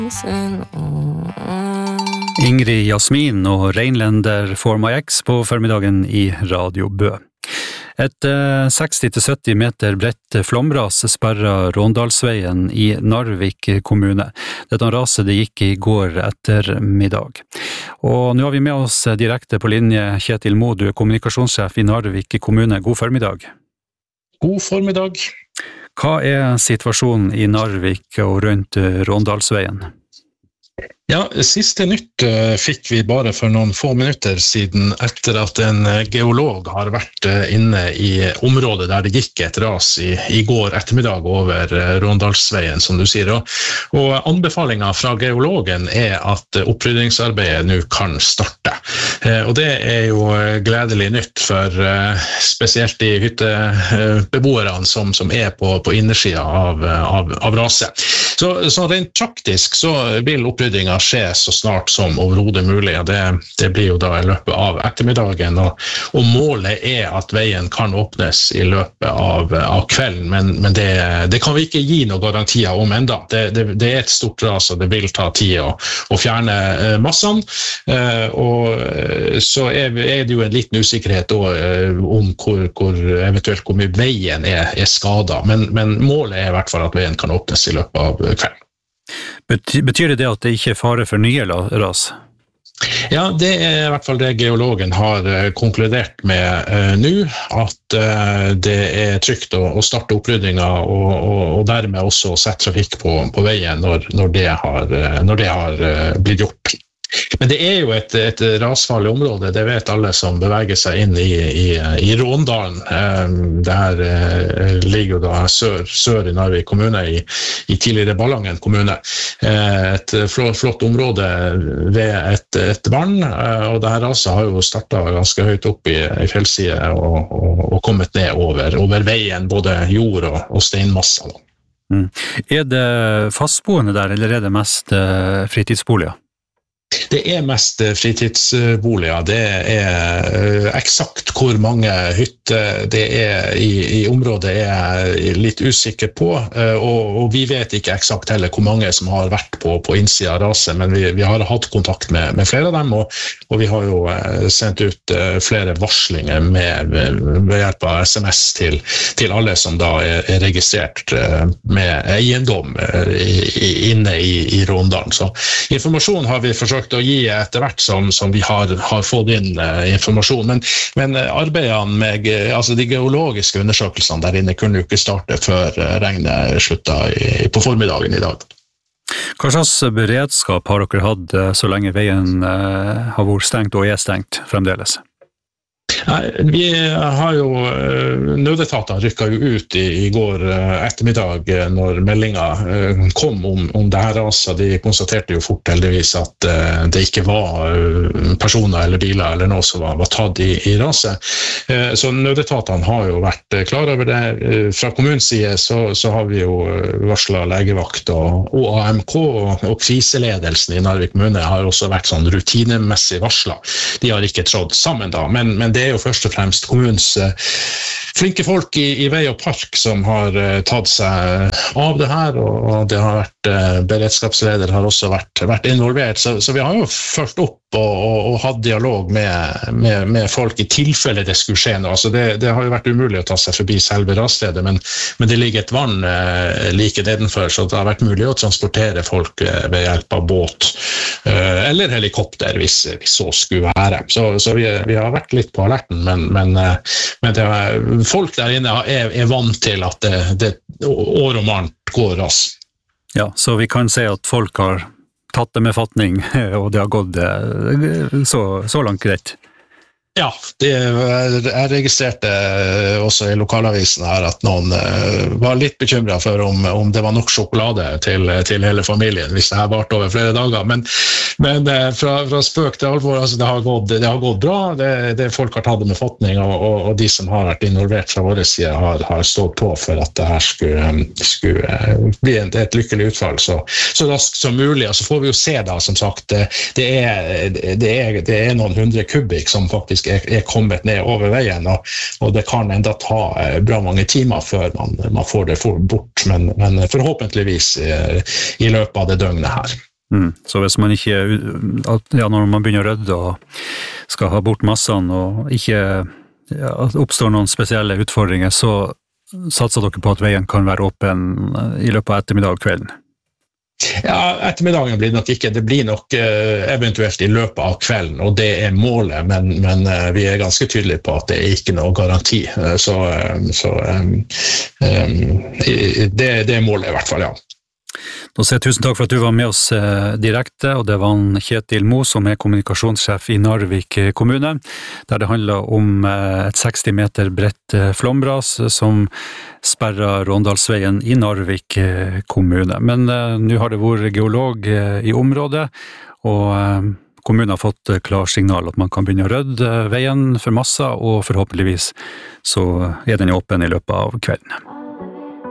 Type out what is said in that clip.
Ingrid Jasmin og Reinlender For My Ex på formiddagen i Radio Bø. Et 60-70 meter bredt flomras sperret Råndalsveien i Narvik kommune. Dette raset det gikk i går ettermiddag. Og nå har vi med oss direkte på linje Kjetil Mo, du er kommunikasjonssjef i Narvik kommune. God formiddag. God formiddag. Hva er situasjonen i Narvik og rundt Råndalsveien? Ja, siste nytt fikk vi bare for noen få minutter siden etter at en geolog har vært inne i området der det gikk et ras i går ettermiddag over Råndalsveien, som du sier. Og anbefalingen fra geologen er at oppryddingsarbeidet nå kan starte. Og det er jo gledelig nytt for spesielt de hyttebeboerne som er på innersiden av raset. Så rent praktisk så vil opprydningen skje så snart som overhodet mulig. Det blir jo da i løpet av ettermiddagen, og målet er at veien kan åpnes i løpet av kvelden, men det kan vi ikke gi noen garantier om enda. Det er et stort ras, og det vil ta tid å fjerne massene, og så er det jo en liten usikkerhet om eventuelt hvor mye veien er skadet, men målet er i hvert fall at veien kan åpnes i løpet av kvelden. Betyr det at det ikke er fare for nye ras? Ja, det er i hvert fall det geologen har konkludert med nå, at det er trygt å starte oppryddingen og dermed også sette trafikk på veien når det har blitt gjort. Men det er jo et rasfarlig område, det vet alle som beveger seg inn i Råndalen. Det her ligger jo da sør i Narvik kommune, i tidligere Ballangen kommune. Et flott område ved et vann, og det her raset har jo startet ganske høyt opp i fjellsiden og kommet ned over veien, både jord og steinmasser. Er det fastboende der, eller er det mest fritidsboliger? Det er mest fritidsboliger. Det er eksakt hvor mange hytter det er i området er jeg litt usikker på, og vi vet ikke eksakt heller hvor mange som har vært på innsiden av raset, men vi har hatt kontakt med flere av dem, og vi har jo sendt ut flere varslinger ved hjelp av SMS til alle som da er registrert med eiendom inne i Råndalen. Så informasjon har vi forsøkt å gi etter hvert som vi har fått inn informasjon, men arbeidene med de geologiske undersøkelsene der inne kunne jo ikke starte før regnet sluttet på formiddagen i dag. Hva slags beredskap har dere hatt så lenge veien har vært stengt og er stengt fremdeles? Vi har jo nødetatene rykket jo ut i går ettermiddag når meldingen kom om det her raset. De konstaterte jo fort heldigvis at det ikke var personer eller biler eller noe som var tatt i raset. Så nødetatene har jo vært klar over det. Fra kommunens side så har vi jo varslet legevakt og AMK, og kriseledelsen i Narvik kommune har også vært sånn rutinemessig varslet. De har ikke trådt sammen da, men det er jo først og fremst kommunens flinke folk i vei og park som har tatt seg av det her, og det har vært beredskapsleder har også vært involvert, så vi har jo ført opp og hatt dialog med folk i tilfelle det skulle skje noe. Altså det har jo vært umulig å ta seg forbi selve rasstedet, men det ligger et vann like nedenfor, så det har vært mulig å transportere folk ved hjelp av båt eller helikopter hvis så skulle være. Så vi har vært litt på alerten, men folk der inne er vant til at det år og morgen går raskt. Ja, så vi kan se at folk har tatt det med fatning, og det har gått så langt greit. Ja, jeg registrerte også i lokalavisen her at noen var litt bekymret for om det var nok sjokolade til hele familien hvis det her varte over flere dager, men fra spøk til alvor, altså det har gått bra, det folk har tatt det med fatning, og de som har vært involvert fra våre side har stått på for at det her skulle bli et lykkelig utfall så raskt som mulig, og så får vi jo se da, som sagt, det er noen 100 kubikk som faktisk er kommet ned over veien, og det kan enda ta bra mange timer før man får det bort, men forhåpentligvis i løpet av det døgnet her. Så hvis man ikke, når man begynner å rydde og skal ha bort massene og ikke oppstår noen spesielle utfordringer, så satser dere på at veien kan være åpen i løpet av ettermiddag og kvelden? Ja, ettermiddagen blir nok ikke, det blir nok eventuelt i løpet av kvelden, og det er målet, men vi er ganske tydelige på at det er ikke noe garanti, så det er målet i hvert fall, ja. Da sier jeg tusen takk for at du var med oss direkte, og det var Kjetil Mo som er kommunikasjonssjef i Narvik kommune, der det handler om et 60 meter bredt flombras som sperrer Råndalsveien i Narvik kommune. Men nå har det vært geolog i området, og kommunen har fått klarsignal at man kan begynne å rydde veien for masser, og forhåpentligvis så er den åpen i løpet av kvelden.